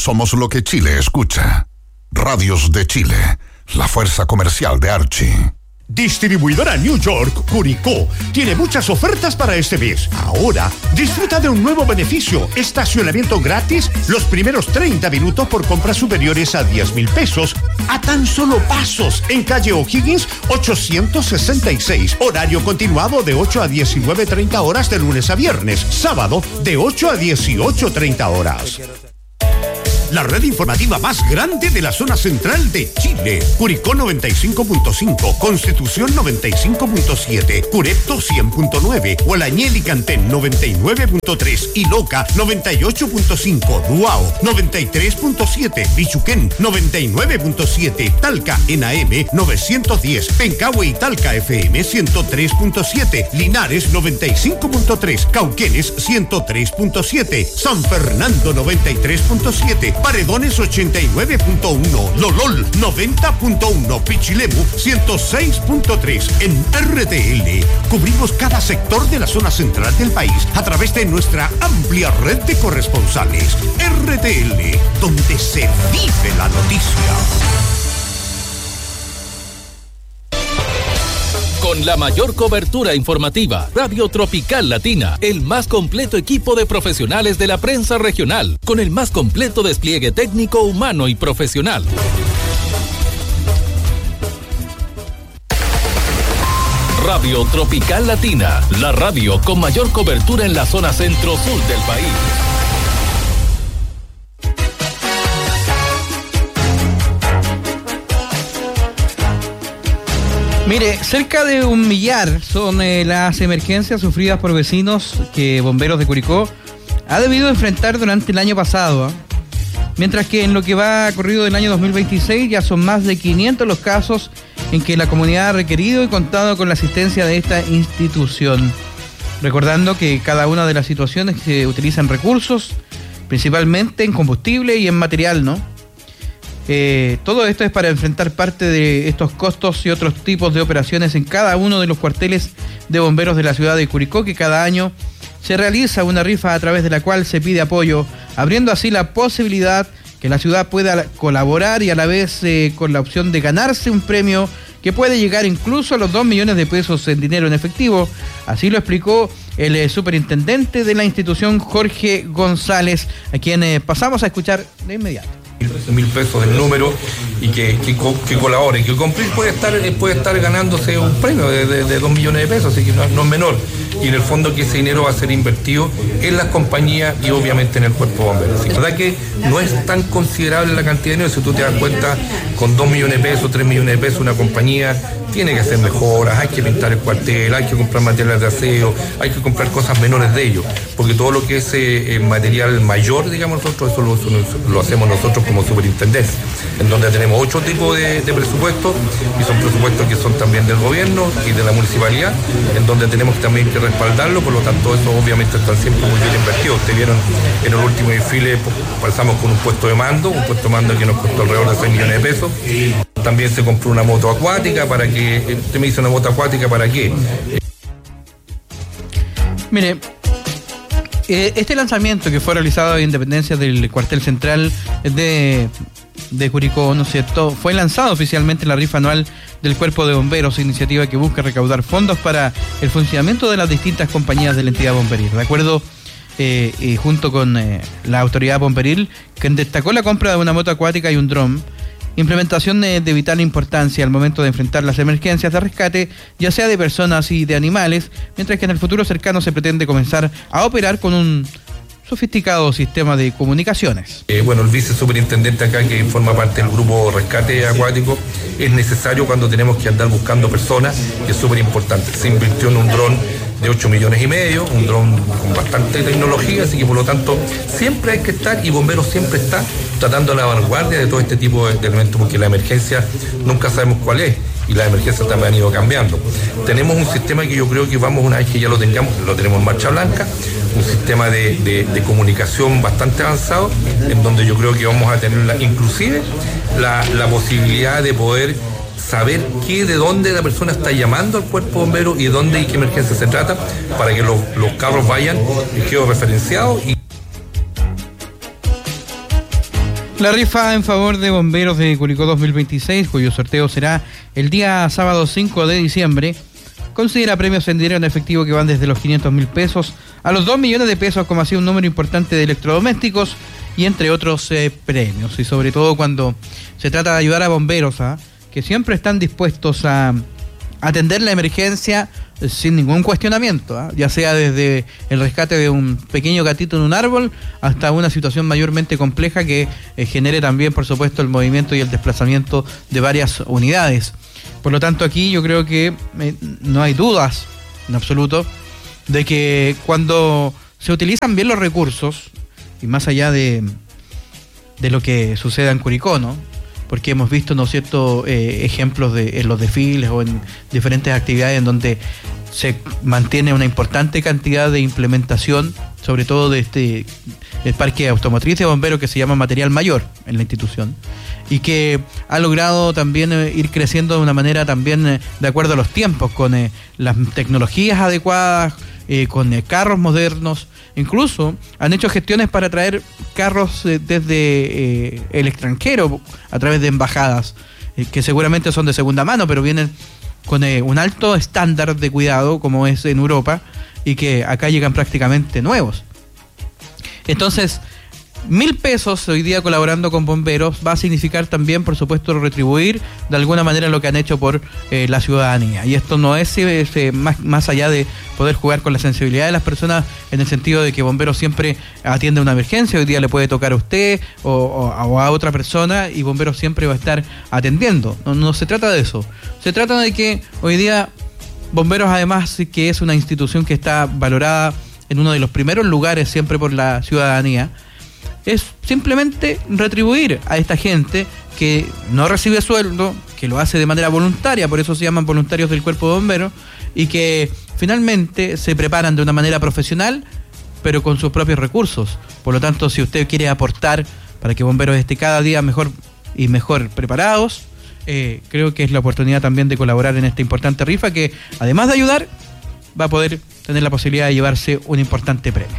Somos lo que Chile escucha. Radios de Chile, la fuerza comercial de Archie. Distribuidora New York, Curicó, tiene muchas ofertas para este mes. Ahora, disfruta de un nuevo beneficio: estacionamiento gratis los primeros 30 minutos por compras superiores a 10,000 pesos, a tan solo pasos, en calle O'Higgins 866. Horario continuado de 8 a 19:30 horas de lunes a viernes. Sábado, de 8 a 18:30 horas. La red informativa más grande de la zona central de Chile. Curicó 95.5, Constitución 95.7, Curepto 100.9, Hualañel y Cantén 99.3, Iloca 98.5, Duao 93.7, Bichuquén 99.7, Talca en AM 910, Pencahue y Talca FM 103.7, Linares 95.3, Cauquenes 103.7, San Fernando 93.7, Paredones 89.1, Lolol 90.1, Pichilemu 106.3. En RTL cubrimos cada sector de la zona central del país a través de nuestra amplia red de corresponsales. RTL, donde se vive la noticia. Con la mayor cobertura informativa, Radio Tropical Latina, el más completo equipo de profesionales de la prensa regional, con el más completo despliegue técnico, humano y profesional. Radio Tropical Latina, la radio con mayor cobertura en la zona centro-sur del país. Mire, cerca de 1 millar son las emergencias sufridas por vecinos que Bomberos de Curicó ha debido enfrentar durante el año pasado, mientras que en lo que va corrido del año 2026 ya son más de 500 los casos en que la comunidad ha requerido y contado con la asistencia de esta institución. Recordando que cada una de las situaciones se utilizan recursos, principalmente en combustible y en material, ¿no? Todo esto es para enfrentar parte de estos costos y otros tipos de operaciones en cada uno de los cuarteles de bomberos de la ciudad de Curicó, que cada año se realiza una rifa a través de la cual se pide apoyo, abriendo así la posibilidad que la ciudad pueda colaborar y a la vez con la opción de ganarse un premio que puede llegar incluso a los 2 millones de pesos en dinero en efectivo. Así lo explicó el superintendente de la institución, Jorge González, a quien pasamos a escuchar de inmediato. 1.000 pesos el número y que colabore, que cumplir puede estar ganándose un premio de 2 millones de pesos, así que no es menor. Y en el fondo que ese dinero va a ser invertido en las compañías y obviamente en el cuerpo de bomberos. La verdad que no es tan considerable la cantidad de dinero, si tú te das cuenta, con 2 millones de pesos, 3 millones de pesos, una compañía tiene que hacer mejoras, hay que pintar el cuartel, hay que comprar materiales de aseo, hay que comprar cosas menores de ellos, porque todo lo que es material mayor, digamos nosotros, eso lo hacemos nosotros como superintendencia, en donde tenemos 8 tipos de presupuestos, y son presupuestos que son también del gobierno y de la municipalidad, en donde tenemos también que respaldarlo, por lo tanto eso obviamente está siempre muy bien invertido. Ustedes vieron en el último desfile, pasamos con un puesto de mando que nos costó alrededor de 6 millones de pesos. También se compró una moto acuática para que, usted me dice una moto acuática ¿para qué? Mire, este lanzamiento que fue realizado en Independencia del cuartel central de Curicó, ¿no es cierto?, fue lanzado oficialmente en la rifa anual del Cuerpo de Bomberos, iniciativa que busca recaudar fondos para el funcionamiento de las distintas compañías de la entidad bomberil. De acuerdo, junto con la autoridad bomberil, quien destacó la compra de una moto acuática y un dron, implementación de vital importancia al momento de enfrentar las emergencias de rescate, ya sea de personas y de animales, mientras que en el futuro cercano se pretende comenzar a operar con un sofisticado sistema de comunicaciones. El vice superintendente acá, que forma parte del grupo Rescate Acuático, es necesario cuando tenemos que andar buscando personas, que es súper importante. Se invirtió en un dron de 8 millones y medio, un dron con bastante tecnología, así que por lo tanto siempre hay que estar, y Bomberos siempre está tratando a la vanguardia de todo este tipo de elementos, porque la emergencia nunca sabemos cuál es, y las emergencias también han ido cambiando. Tenemos un sistema que yo creo que vamos, una vez que ya lo tenemos en marcha blanca, un sistema de comunicación bastante avanzado, en donde yo creo que vamos a tener inclusive la posibilidad de poder saber de dónde la persona está llamando al cuerpo bombero y dónde y qué emergencia se trata, para que los carros vayan y queden referenciados. La rifa en favor de bomberos de Curicó 2026, cuyo sorteo será el día sábado 5 de diciembre, considera premios en dinero en efectivo que van desde los 500.000 pesos a los 2 millones de pesos, como así un número importante de electrodomésticos y entre otros premios. Y sobre todo cuando se trata de ayudar a bomberos, que siempre están dispuestos a atender la emergencia sin ningún cuestionamiento, ya sea desde el rescate de un pequeño gatito en un árbol hasta una situación mayormente compleja que genere también, por supuesto, el movimiento y el desplazamiento de varias unidades. Por lo tanto, aquí yo creo que no hay dudas en absoluto de que cuando se utilizan bien los recursos, y más allá de lo que suceda en Curicó, ¿no? Porque hemos visto, ¿no es cierto?, ejemplos en los desfiles o en diferentes actividades en donde se mantiene una importante cantidad de implementación, sobre todo de el parque automotriz de bomberos que se llama Material Mayor en la institución, y que ha logrado también ir creciendo de una manera también de acuerdo a los tiempos, con las tecnologías adecuadas, con carros modernos. Incluso han hecho gestiones para traer carros desde el extranjero a través de embajadas, que seguramente son de segunda mano, pero vienen con un alto estándar de cuidado, como es en Europa, y que acá llegan prácticamente nuevos. Entonces, 1.000 pesos hoy día colaborando con bomberos va a significar también, por supuesto, retribuir de alguna manera lo que han hecho por la ciudadanía. Y esto no es más allá de poder jugar con la sensibilidad de las personas, en el sentido de que bomberos siempre atiende una emergencia. Hoy día le puede tocar a usted o a otra persona, y bomberos siempre va a estar atendiendo. No se trata de eso. Se trata de que hoy día bomberos, además, que es una institución que está valorada en uno de los primeros lugares siempre por la ciudadanía, es simplemente retribuir a esta gente que no recibe sueldo, que lo hace de manera voluntaria, por eso se llaman voluntarios del cuerpo de bomberos, y que finalmente se preparan de una manera profesional, pero con sus propios recursos. Por lo tanto, si usted quiere aportar para que bomberos esté cada día mejor y mejor preparados, creo que es la oportunidad también de colaborar en esta importante rifa, que además de ayudar, va a poder tener la posibilidad de llevarse un importante premio.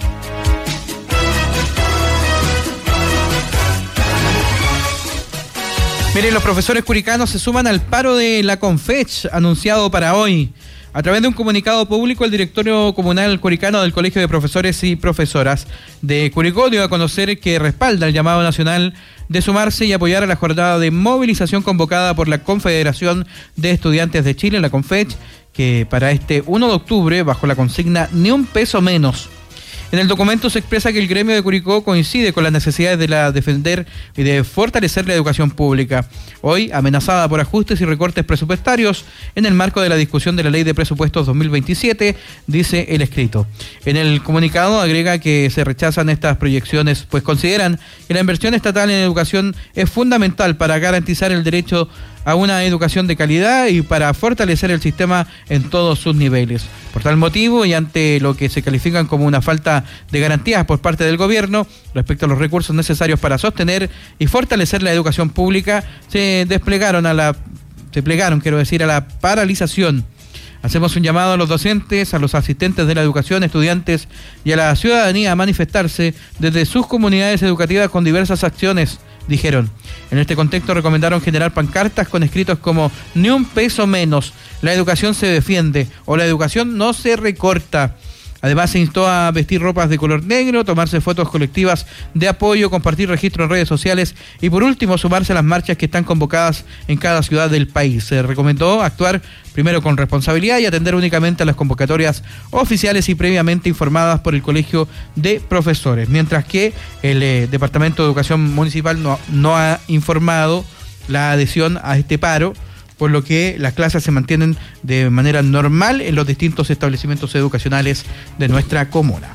Miren, los profesores curicanos se suman al paro de la Confech anunciado para hoy. A través de un comunicado público, el directorio comunal curicano del Colegio de Profesores y Profesoras de Curicó dio a conocer que respalda el llamado nacional de sumarse y apoyar a la jornada de movilización convocada por la Confederación de Estudiantes de Chile, la Confech, que para este 1 de octubre, bajo la consigna "Ni un peso menos". En el documento se expresa que el gremio de Curicó coincide con las necesidades de defender y de fortalecer la educación pública, hoy amenazada por ajustes y recortes presupuestarios en el marco de la discusión de la Ley de Presupuestos 2027, dice el escrito. En el comunicado agrega que se rechazan estas proyecciones, pues consideran que la inversión estatal en educación es fundamental para garantizar el derecho a una educación de calidad y para fortalecer el sistema en todos sus niveles. Por tal motivo, y ante lo que se califican como una falta de garantías por parte del gobierno respecto a los recursos necesarios para sostener y fortalecer la educación pública, se plegaron a la paralización. Hacemos un llamado a los docentes, a los asistentes de la educación, estudiantes y a la ciudadanía a manifestarse desde sus comunidades educativas con diversas acciones, dijeron. En este contexto recomendaron generar pancartas con escritos como "Ni un peso menos", "La educación se defiende" o "La educación no se recorta". Además, se instó a vestir ropas de color negro, tomarse fotos colectivas de apoyo, compartir registros en redes sociales y, por último, sumarse a las marchas que están convocadas en cada ciudad del país. Se recomendó actuar primero con responsabilidad y atender únicamente a las convocatorias oficiales y previamente informadas por el Colegio de Profesores, mientras que el Departamento de Educación Municipal no ha informado la adhesión a este paro, por lo que las clases se mantienen de manera normal en los distintos establecimientos educacionales de nuestra comuna.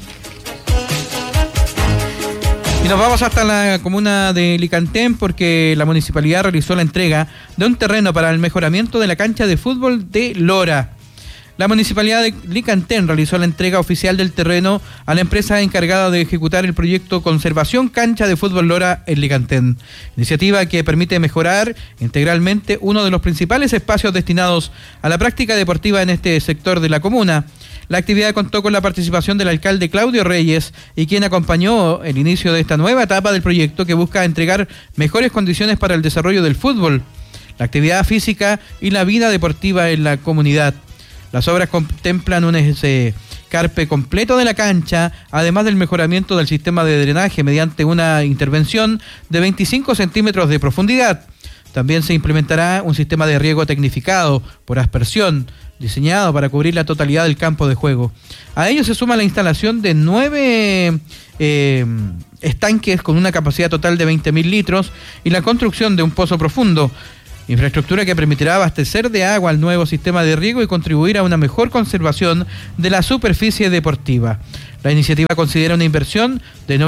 Y nos vamos hasta la comuna de Licantén, porque la municipalidad realizó la entrega de un terreno para el mejoramiento de la cancha de fútbol de Lora. La municipalidad de Licantén realizó la entrega oficial del terreno a la empresa encargada de ejecutar el proyecto Conservación Cancha de Fútbol Lora en Licantén, iniciativa que permite mejorar integralmente uno de los principales espacios destinados a la práctica deportiva en este sector de la comuna. La actividad contó con la participación del alcalde Claudio Reyes y quien acompañó el inicio de esta nueva etapa del proyecto que busca entregar mejores condiciones para el desarrollo del fútbol, la actividad física y la vida deportiva en la comunidad. Las obras contemplan un escarpe completo de la cancha, además del mejoramiento del sistema de drenaje mediante una intervención de 25 centímetros de profundidad. También se implementará un sistema de riego tecnificado por aspersión, diseñado para cubrir la totalidad del campo de juego. A ello se suma la instalación de 9 estanques con una capacidad total de 20.000 litros y la construcción de un pozo profundo, infraestructura que permitirá abastecer de agua al nuevo sistema de riego y contribuir a una mejor conservación de la superficie deportiva. La iniciativa considera una inversión de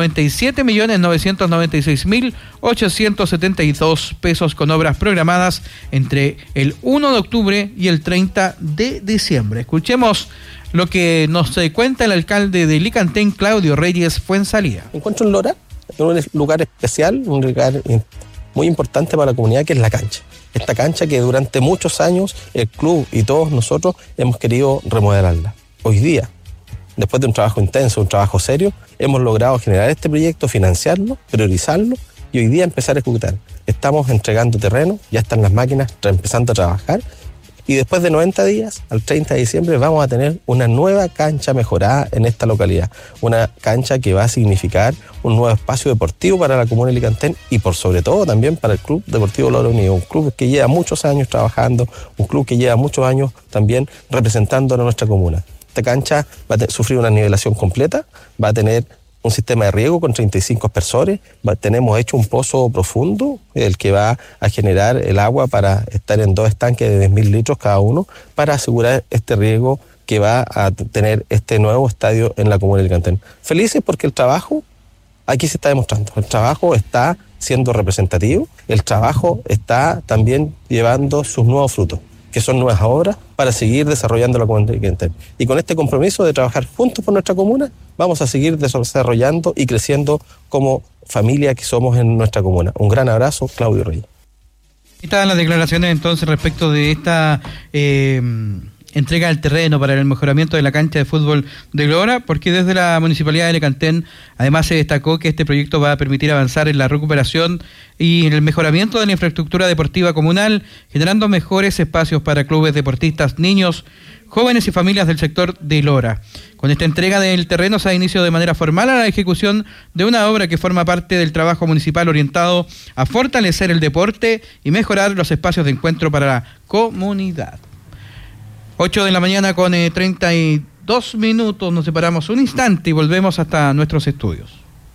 97.996.872 pesos con obras programadas entre el 1 de octubre y el 30 de diciembre. Escuchemos lo que nos cuenta el alcalde de Licantén, Claudio Reyes Fuenzalía. Encuentro en Lora, en un lugar especial, un lugar muy importante para la comunidad, que es la cancha. Esta cancha que durante muchos años el club y todos nosotros hemos querido remodelarla. Hoy día, después de un trabajo intenso, un trabajo serio, hemos logrado generar este proyecto, financiarlo, priorizarlo y hoy día empezar a ejecutar. Estamos entregando terreno, ya están las máquinas empezando a trabajar y después de 90 días, al 30 de diciembre, vamos a tener una nueva cancha mejorada en esta localidad. Una cancha que va a significar un nuevo espacio deportivo para la comuna de Licantén y por sobre todo también para el Club Deportivo Lora Unido, un club que lleva muchos años trabajando, un club que lleva muchos años también representando a nuestra comuna. Esta cancha va a sufrir una nivelación completa, va a tener un sistema de riego con 35 aspersores, tenemos hecho un pozo profundo, el que va a generar el agua para estar en 2 estanques de 10.000 litros cada uno, para asegurar este riego que va a tener este nuevo estadio en la comuna de Licantén. Felices porque el trabajo aquí se está demostrando, el trabajo está siendo representativo, el trabajo está también llevando sus nuevos frutos, que son nuevas obras para seguir desarrollando la comuna de Licantén. Y con este compromiso de trabajar juntos por nuestra comuna, vamos a seguir desarrollando y creciendo como familia que somos en nuestra comuna. Un gran abrazo, Claudio Reyes. Estaban las declaraciones entonces respecto de esta entrega del terreno para el mejoramiento de la cancha de fútbol de Lora, porque desde la Municipalidad de Licantén además se destacó que este proyecto va a permitir avanzar en la recuperación y en el mejoramiento de la infraestructura deportiva comunal, generando mejores espacios para clubes deportistas, niños, jóvenes y familias del sector de Lora. Con esta entrega del terreno se da inicio de manera formal a la ejecución de una obra que forma parte del trabajo municipal orientado a fortalecer el deporte y mejorar los espacios de encuentro para la comunidad. 8 de la mañana con 32 minutos, nos separamos un instante y volvemos hasta nuestros estudios.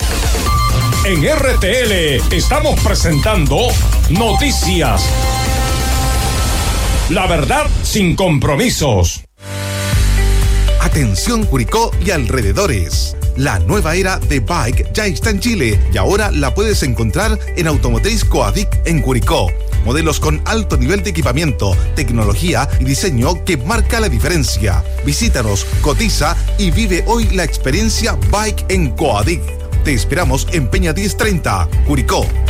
En RTL estamos presentando Noticias. La verdad sin compromisos. Atención Curicó y alrededores. La nueva era de Bike ya está en Chile y ahora la puedes encontrar en Automotriz Coadic en Curicó. Modelos con alto nivel de equipamiento, tecnología y diseño que marca la diferencia. Visítanos, cotiza y vive hoy la experiencia Bike en Coadic. Te esperamos en Peña 1030, Curicó.